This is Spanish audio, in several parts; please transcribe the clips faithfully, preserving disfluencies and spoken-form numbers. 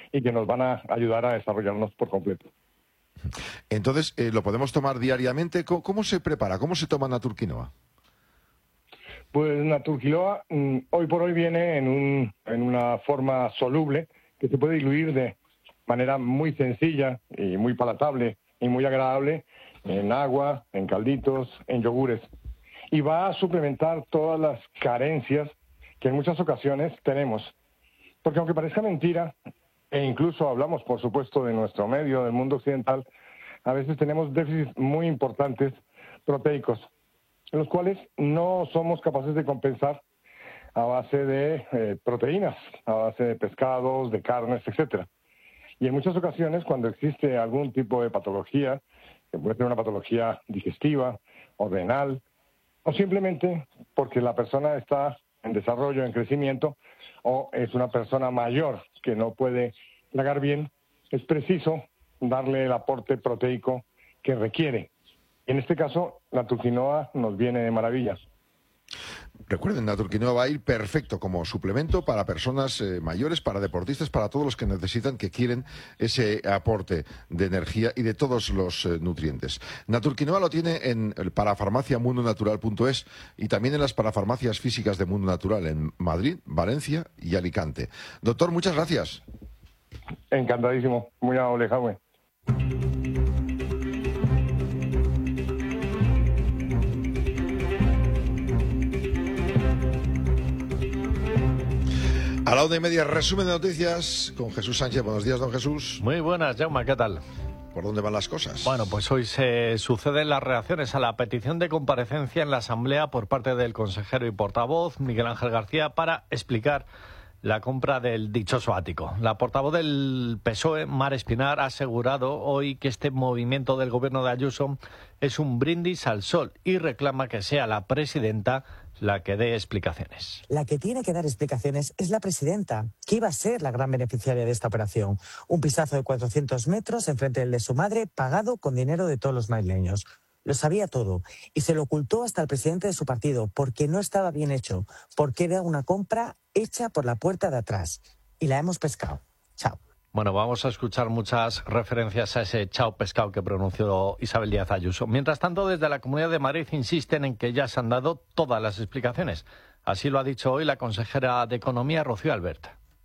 y que nos van a ayudar a desarrollarnos por completo. Entonces, eh, ¿lo podemos tomar diariamente? ¿Cómo, cómo se prepara? ¿Cómo se toma Naturquinoa? Pues Naturquinoa mmm, hoy por hoy viene en, un, en una forma soluble que se puede diluir de manera muy sencilla y muy palatable y muy agradable en agua, en calditos, en yogures. Y va a suplementar todas las carencias que en muchas ocasiones tenemos. Porque aunque parezca mentira, e incluso hablamos, por supuesto, de nuestro medio, del mundo occidental, a veces tenemos déficits muy importantes proteicos, en los cuales no somos capaces de compensar a base de eh, proteínas, a base de pescados, de carnes, etcétera. Y en muchas ocasiones, cuando existe algún tipo de patología, que puede ser una patología digestiva o renal, o simplemente porque la persona está en desarrollo, en crecimiento, o es una persona mayor que no puede tragar bien, es preciso darle el aporte proteico que requiere. En este caso, la Naturquinoa nos viene de maravilla. Recuerden, Naturquinoa va a ir perfecto como suplemento para personas eh, mayores, para deportistas, para todos los que necesitan, que quieren ese aporte de energía y de todos los eh, nutrientes. Naturquinoa lo tiene en parafarmacia mundo natural punto es y también en las parafarmacias físicas de Mundo Natural en Madrid, Valencia y Alicante. Doctor, muchas gracias. Encantadísimo. Muy amable, Jaume. A la una y media, resumen de noticias con Jesús Sánchez. Buenos días, don Jesús. Muy buenas, Jaume, ¿qué tal? ¿Por dónde van las cosas? Bueno, pues hoy se suceden las reacciones a la petición de comparecencia en la Asamblea por parte del consejero y portavoz Miguel Ángel García para explicar la compra del dichoso ático. La portavoz del P S O E, Mar Espinar, ha asegurado hoy que este movimiento del gobierno de Ayuso es un brindis al sol y reclama que sea la presidenta la que dé explicaciones. La que tiene que dar explicaciones es la presidenta, que iba a ser la gran beneficiaria de esta operación. Un pisazo de cuatrocientos metros enfrente del de su madre, pagado con dinero de todos los madrileños. Lo sabía todo y se lo ocultó hasta el presidente de su partido porque no estaba bien hecho, porque era una compra hecha por la puerta de atrás. Y la hemos pescado. Chao. Bueno, vamos a escuchar muchas referencias a ese chao pescado que pronunció Isabel Díaz Ayuso. Mientras tanto, desde la Comunidad de Madrid insisten en que ya se han dado todas las explicaciones. Así lo ha dicho hoy la consejera de Economía, Rocío Albert.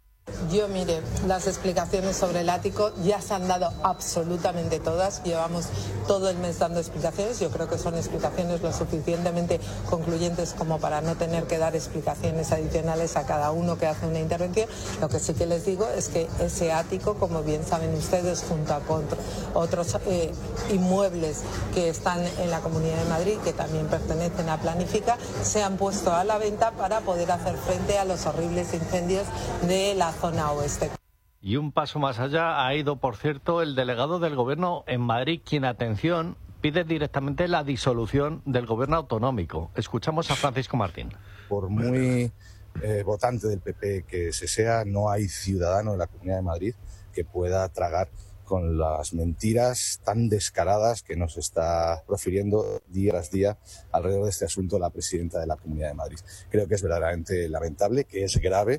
Yo, mire, las explicaciones sobre el ático ya se han dado absolutamente todas. Llevamos todo el mes dando explicaciones. Yo creo que son explicaciones lo suficientemente concluyentes como para no tener que dar explicaciones adicionales a cada uno que hace una intervención. Lo que sí que les digo es que ese ático, como bien saben ustedes, junto a otros eh, inmuebles que están en la Comunidad de Madrid, que también pertenecen a Planifica, se han puesto a la venta para poder hacer frente a los horribles incendios de la zona oeste. Y un paso más allá ha ido, por cierto, el delegado del Gobierno en Madrid, quien, atención, pide directamente la disolución del Gobierno autonómico. Escuchamos a Francisco Martín. Por muy eh, votante del P P que se sea, no hay ciudadano en la Comunidad de Madrid que pueda tragar con las mentiras tan descaradas que nos está profiriendo día tras día alrededor de este asunto la presidenta de la Comunidad de Madrid. Creo que es verdaderamente lamentable, que es grave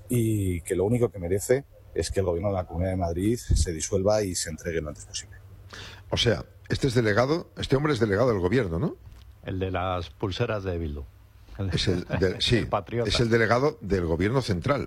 y que lo único que merece es que el gobierno de la Comunidad de Madrid se disuelva y se entregue lo antes posible. O sea, este es delegado, este hombre es delegado del gobierno, ¿no? El de las pulseras de Bildu. El, es el de, sí, el patriota. Es el delegado del gobierno central.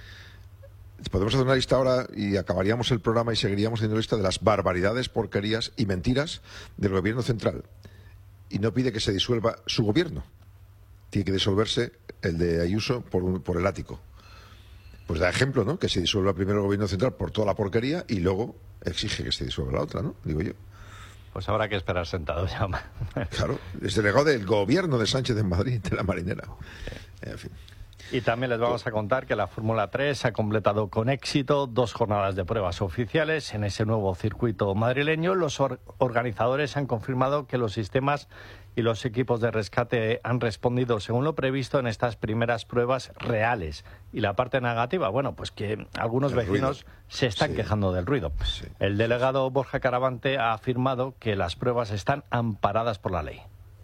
Podemos hacer una lista ahora y acabaríamos el programa y seguiríamos haciendo lista de las barbaridades, porquerías y mentiras del gobierno central. Y no pide que se disuelva su gobierno. Tiene que disolverse el de Ayuso por, un, por el ático. Pues da ejemplo, ¿no? Que se disuelva primero el gobierno central por toda la porquería y luego exige que se disuelva la otra, ¿no? Digo yo. Pues habrá que esperar sentado ya. Claro, es delegado del gobierno de Sánchez en Madrid, de la Marinera. En fin. Y también les vamos a contar que la Fórmula tres ha completado con éxito dos jornadas de pruebas oficiales en ese nuevo circuito madrileño. Los or- organizadores han confirmado que los sistemas y los equipos de rescate han respondido según lo previsto en estas primeras pruebas reales. Y la parte negativa, bueno, pues que algunos el vecinos ruido. se están sí. quejando del ruido. Sí. El delegado Borja Caravante ha afirmado que las pruebas están amparadas por la ley.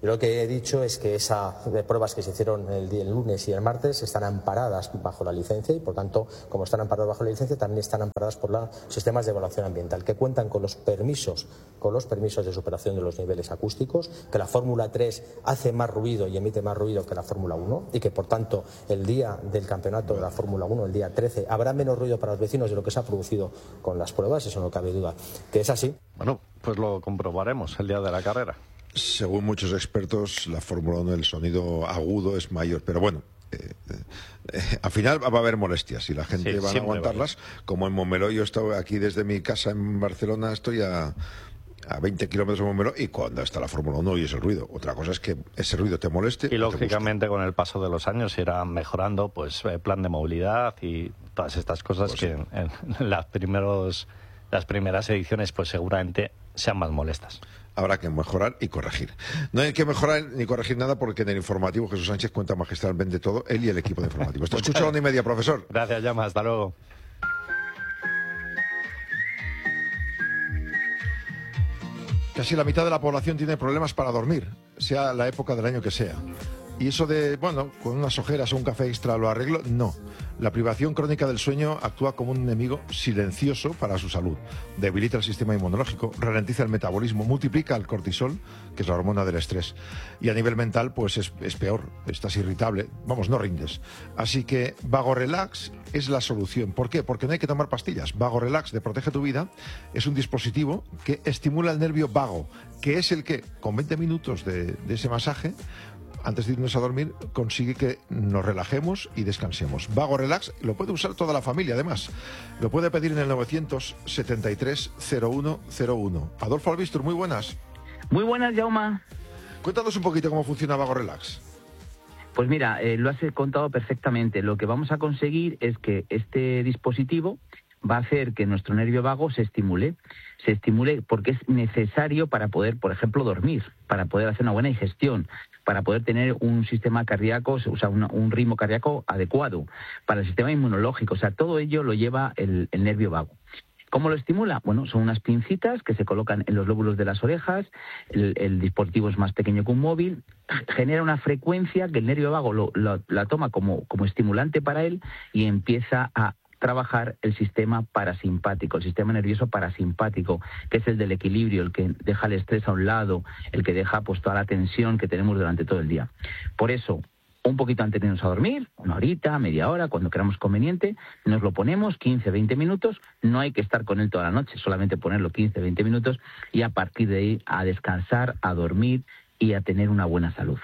Yo lo que he dicho es que esas pruebas que se hicieron el, día, el lunes y el martes están amparadas bajo la licencia y, por tanto, como están amparadas bajo la licencia, también están amparadas por los sistemas de evaluación ambiental, que cuentan con los permisos, con los permisos de superación de los niveles acústicos, que la Fórmula tres hace más ruido y emite más ruido que la Fórmula uno y que, por tanto, el día del campeonato de la Fórmula uno, el día trece, habrá menos ruido para los vecinos de lo que se ha producido con las pruebas, eso no cabe duda. Que es así. Bueno, pues lo comprobaremos el día de la carrera. Según muchos expertos, la Fórmula uno, el sonido agudo es mayor, pero bueno, eh, eh, al final va a haber molestias y la gente Sí, va a aguantarlas, vale. Como en Montmeló. Yo estoy aquí desde mi casa en Barcelona, estoy a, a veinte kilómetros de Montmeló, y cuando está la Fórmula uno y es el ruido. Otra cosa es que ese ruido te moleste. Y lógicamente con el paso de los años irá mejorando, pues, el plan de movilidad y todas estas cosas pues que sí. en, en las, primeros, las primeras ediciones pues seguramente sean más molestas. Habrá que mejorar y corregir. No hay que mejorar ni corregir nada porque en el informativo Jesús Sánchez cuenta magistralmente todo, él y el equipo de informativos. Te escucho a la una y media, profesor. Gracias, Llama. Hasta luego. Casi la mitad de la población tiene problemas para dormir, sea la época del año que sea. Y eso de, bueno, con unas ojeras o un café extra lo arreglo, no. La privación crónica del sueño actúa como un enemigo silencioso para su salud. Debilita el sistema inmunológico, ralentiza el metabolismo, multiplica el cortisol, que es la hormona del estrés. Y a nivel mental, pues es, es peor, estás irritable, vamos, no rindes. Así que Vago Relax es la solución. ¿Por qué? Porque no hay que tomar pastillas. Vago Relax de Protege tu Vida es un dispositivo que estimula el nervio vago, que es el que, con veinte minutos de, de ese masaje, antes de irnos a dormir, consigue que nos relajemos y descansemos. Vago Relax lo puede usar toda la familia, además. Lo puede pedir en el novecientos setenta y tres cero uno cero uno. Adolfo Albistur, muy buenas. Muy buenas, Jaume. Cuéntanos un poquito cómo funciona Vago Relax. Pues mira, eh, lo has contado perfectamente. Lo que vamos a conseguir es que este dispositivo va a hacer que nuestro nervio vago se estimule. Se estimule porque es necesario para poder, por ejemplo, dormir, para poder hacer una buena digestión, para poder tener un sistema cardíaco, o sea, un, un ritmo cardíaco adecuado, para el sistema inmunológico. O sea, todo ello lo lleva el, el nervio vago. ¿Cómo lo estimula? Bueno, son unas pincitas que se colocan en los lóbulos de las orejas, el, el dispositivo es más pequeño que un móvil, genera una frecuencia que el nervio vago lo, lo, la toma como, como estimulante para él y empieza a trabajar el sistema parasimpático, el sistema nervioso parasimpático, que es el del equilibrio, el que deja el estrés a un lado, el que deja pues toda la tensión que tenemos durante todo el día. Por eso, un poquito antes de irnos a dormir, una horita, media hora, cuando queramos conveniente, nos lo ponemos quince, veinte minutos, no hay que estar con él toda la noche, solamente ponerlo quince, veinte minutos y a partir de ahí a descansar, a dormir y a tener una buena salud.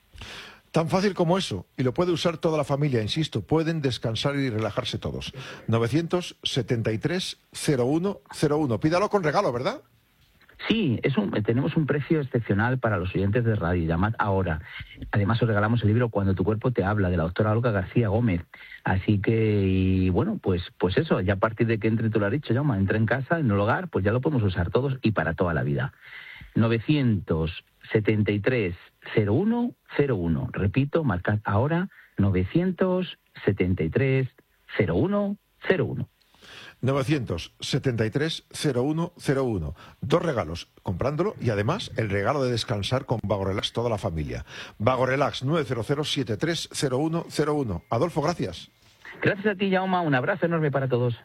Tan fácil como eso, y lo puede usar toda la familia, insisto, pueden descansar y relajarse todos. novecientos setenta y tres cero uno cero uno. Pídalo con regalo, ¿verdad? Sí, es un, tenemos un precio excepcional para los oyentes de radio. Llamad ahora. Además, os regalamos el libro Cuando tu cuerpo te habla, de la doctora Olga García Gómez. Así que, y bueno, pues pues eso, ya a partir de que entre, tú lo has dicho, Jaume, entra en casa, en el hogar, pues ya lo podemos usar todos y para toda la vida. novecientos setenta y tres cero uno cero uno. Repito, marcad ahora novecientos setenta y tres cero uno cero uno. novecientos setenta y tres cero uno cero uno. Dos regalos, comprándolo y además el regalo de descansar con Vago Relax toda la familia. Vago Relax nueve cero cero siete tres cero uno cero uno. Adolfo, gracias. Gracias a ti, Jaume. Un abrazo enorme para todos.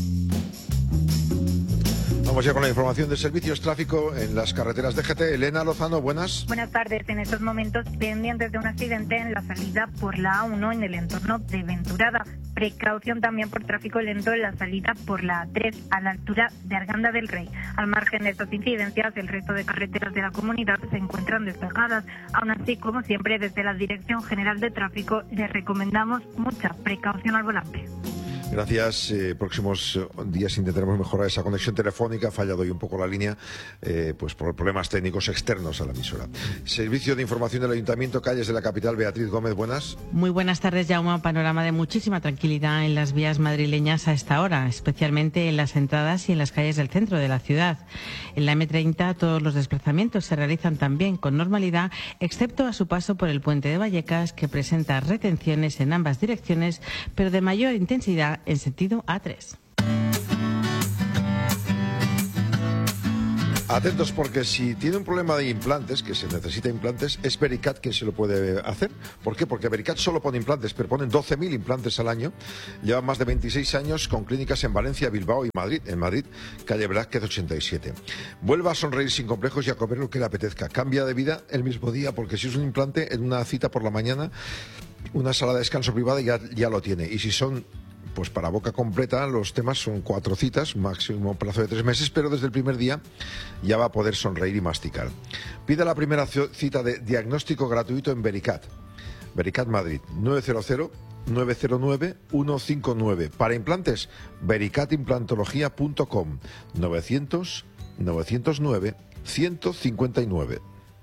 Vamos ya con la información de servicios tráfico en las carreteras de G T. Elena Lozano, buenas. Buenas tardes. En estos momentos pendientes de un accidente en la salida por la A uno en el entorno de Venturada. Precaución también por tráfico lento en la salida por la A tres a la altura de Arganda del Rey. Al margen de estas incidencias, el resto de carreteras de la comunidad se encuentran despejadas. Aún así, como siempre, desde la Dirección General de Tráfico les recomendamos mucha precaución al volante. Gracias. Eh, próximos días intentaremos mejorar esa conexión telefónica. Ha fallado hoy un poco la línea, eh, pues por problemas técnicos externos a la emisora. Servicio de Información del Ayuntamiento, calles de la capital. Beatriz Gómez, buenas. Muy buenas tardes, Jaume. Panorama de muchísima tranquilidad en las vías madrileñas a esta hora, especialmente en las entradas y en las calles del centro de la ciudad. En la eme treinta todos los desplazamientos se realizan también con normalidad, excepto a su paso por el puente de Vallecas, que presenta retenciones en ambas direcciones, pero de mayor intensidad en sentido A tres. Atentos, porque si tiene un problema de implantes, que se necesita implantes, es Vericat quien se lo puede hacer. ¿Por qué? Porque Vericat solo pone implantes, pero ponen doce mil implantes al año. Lleva más de veintiséis años con clínicas en Valencia, Bilbao y Madrid. En Madrid, calle Velázquez ochenta y siete. Vuelva a sonreír sin complejos y a comer lo que le apetezca. Cambia de vida el mismo día, porque si es un implante, en una cita por la mañana, una sala de descanso privada ya, ya lo tiene. Y si son... pues para boca completa los temas son cuatro citas, máximo plazo de tres meses, pero desde el primer día ya va a poder sonreír y masticar. Pida la primera cita de diagnóstico gratuito en Vericat. Vericat Madrid, nueve cero cero, nueve cero nueve, uno cinco nueve. Para implantes, vericatimplantología punto com, novecientos, novecientos nueve, ciento cincuenta y nueve.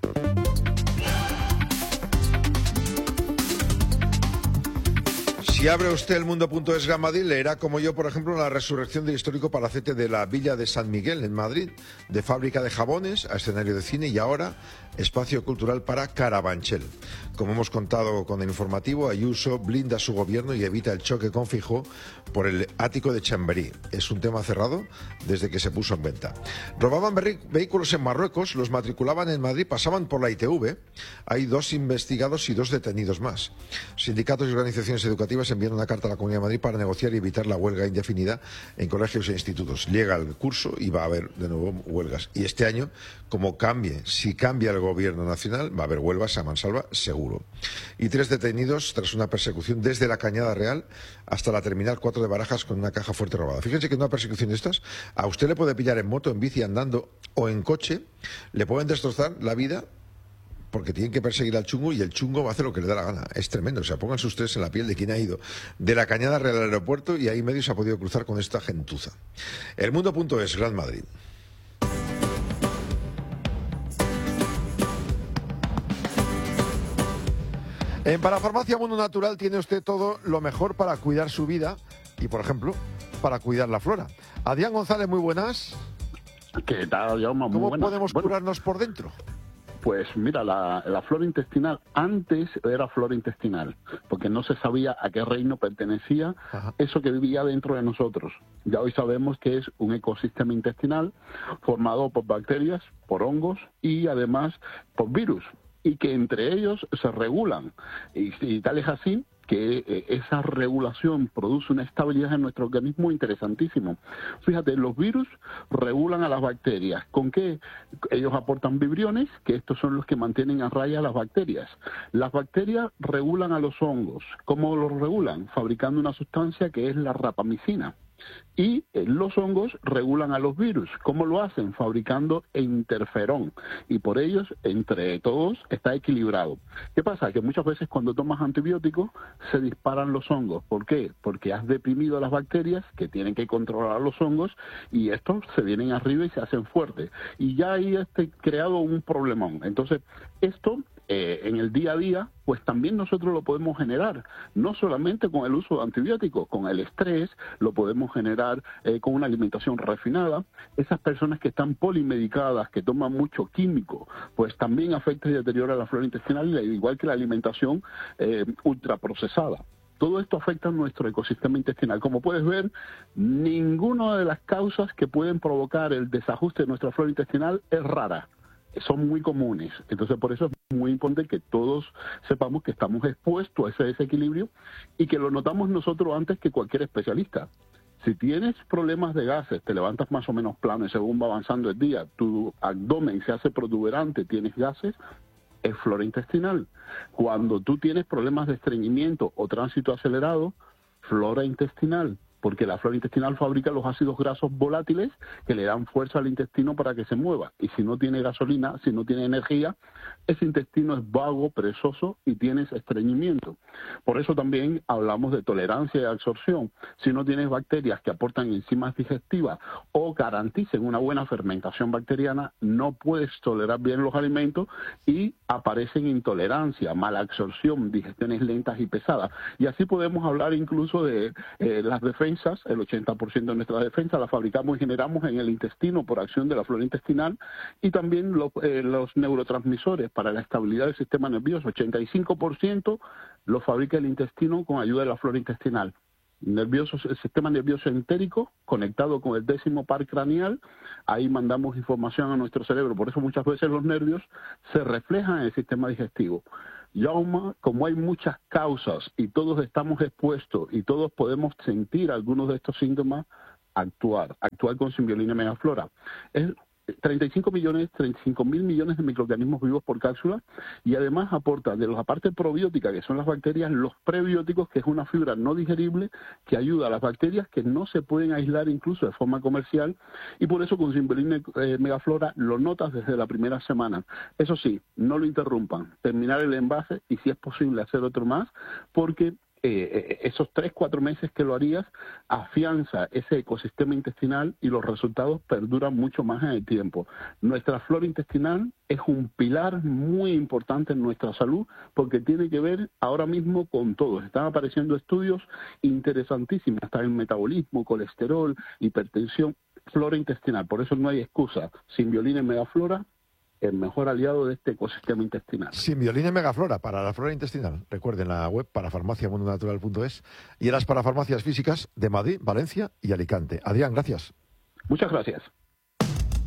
Si abre usted el mundo punto es Gran Madrid, leerá como yo, por ejemplo, la resurrección del histórico palacete de la Villa de San Miguel en Madrid, de fábrica de jabones a escenario de cine y ahora espacio cultural para Carabanchel. Como hemos contado con el informativo, Ayuso blinda su gobierno y evita el choque con Feijóo por el ático de Chamberí. Es un tema cerrado desde que se puso en venta. Robaban vehículos en Marruecos, los matriculaban en Madrid, pasaban por la I T V. Hay dos investigados y dos detenidos más. Sindicatos y organizaciones educativas envían una carta a la Comunidad de Madrid para negociar y evitar la huelga indefinida en colegios e institutos. Llega el curso y va a haber de nuevo huelgas. Y este año, como cambie, si cambia el gobierno nacional, va a haber huelgas a mansalva seguro. Y tres detenidos tras una persecución desde la Cañada Real hasta la Terminal cuatro de Barajas con una caja fuerte robada. Fíjense que en una persecución de estas, a usted le puede pillar en moto, en bici, andando o en coche, le pueden destrozar la vida porque tienen que perseguir al chungo y el chungo va a hacer lo que le da la gana. Es tremendo. O sea, pónganse ustedes en la piel de quien ha ido de la Cañada Real al aeropuerto y ahí medio se ha podido cruzar con esta gentuza. El mundo punto es, Gran Madrid. En Parafarmacia Mundo Natural tiene usted todo lo mejor para cuidar su vida y, por ejemplo, para cuidar la flora. Adrián González, muy buenas. ¿Qué tal, Jaume? Muy ¿Cómo buenas. podemos Bueno, curarnos por dentro? Pues mira, la, la flora intestinal antes era flora intestinal, porque no se sabía a qué reino pertenecía Ajá. eso que vivía dentro de nosotros. Ya hoy sabemos que es un ecosistema intestinal formado por bacterias, por hongos y además por virus, y que entre ellos se regulan. Y, y tal es así que eh, esa regulación produce una estabilidad en nuestro organismo interesantísimo. Fíjate, los virus regulan a las bacterias. ¿Con qué? Ellos aportan vibriones, que estos son los que mantienen a raya las bacterias. Las bacterias regulan a los hongos. ¿Cómo los regulan? Fabricando una sustancia que es la rapamicina. Y eh, los hongos regulan a los virus. ¿Cómo lo hacen? Fabricando interferón. Y por ellos, entre todos, está equilibrado. ¿Qué pasa? Que muchas veces cuando tomas antibióticos se disparan los hongos. ¿Por qué? Porque has deprimido a las bacterias que tienen que controlar a los hongos y estos se vienen arriba y se hacen fuertes. Y ya ahí este creado un problemón. Entonces, esto... Eh, en el día a día, pues también nosotros lo podemos generar, no solamente con el uso de antibióticos, con el estrés, lo podemos generar eh, con una alimentación refinada. Esas personas que están polimedicadas, que toman mucho químico, pues también afecta y deteriora la flora intestinal, igual que la alimentación eh, ultraprocesada. Todo esto afecta a nuestro ecosistema intestinal. Como puedes ver, ninguna de las causas que pueden provocar el desajuste de nuestra flora intestinal es rara. Son muy comunes. Entonces, por eso es muy importante que todos sepamos que estamos expuestos a ese desequilibrio y que lo notamos nosotros antes que cualquier especialista. Si tienes problemas de gases, te levantas más o menos plano y según va avanzando el día, tu abdomen se hace protuberante, tienes gases, es flora intestinal. Cuando tú tienes problemas de estreñimiento o tránsito acelerado, flora intestinal. Porque la flora intestinal fabrica los ácidos grasos volátiles que le dan fuerza al intestino para que se mueva. Y si no tiene gasolina, si no tiene energía, ese intestino es vago, perezoso y tienes estreñimiento. Por eso también hablamos de tolerancia y absorción. Si no tienes bacterias que aportan enzimas digestivas o garanticen una buena fermentación bacteriana, no puedes tolerar bien los alimentos y aparecen intolerancia, mala absorción, digestiones lentas y pesadas. Y así podemos hablar incluso de eh, las defensas. El ochenta por ciento de nuestra defensa la fabricamos y generamos en el intestino por acción de la flora intestinal y también lo, eh, los neurotransmisores para la estabilidad del sistema nervioso, ochenta y cinco por ciento lo fabrica el intestino con ayuda de la flora intestinal. nervioso, el sistema nervioso entérico conectado con el décimo par craneal. Ahí mandamos información a nuestro cerebro. Por eso muchas veces los nervios se reflejan en el sistema digestivo. Jaume, como hay muchas causas y todos estamos expuestos y todos podemos sentir algunos de estos síntomas, actuar, actuar con Symbiolina Megaflora. Es treinta y cinco millones, treinta y cinco mil millones de microorganismos vivos por cápsula, y además aporta de la parte probiótica, que son las bacterias, los prebióticos, que es una fibra no digerible que ayuda a las bacterias que no se pueden aislar incluso de forma comercial, y por eso con Symbiolina eh, Megaflora lo notas desde la primera semana. Eso sí, no lo interrumpan, terminar el envase y si es posible hacer otro más, porque Eh, esos tres, cuatro meses que lo harías afianza ese ecosistema intestinal y los resultados perduran mucho más en el tiempo. Nuestra flora intestinal es un pilar muy importante en nuestra salud porque tiene que ver ahora mismo con todo. Están apareciendo estudios interesantísimos, hasta el metabolismo, colesterol, hipertensión, flora intestinal. Por eso no hay excusa. Symbiolina Megaflora, el mejor aliado de este ecosistema intestinal. Symbiolina Megaflora para la flora intestinal. Recuerden la web parafarmacia mundo natural punto es y en las parafarmacias físicas de Madrid, Valencia y Alicante. Adrián, gracias. Muchas gracias.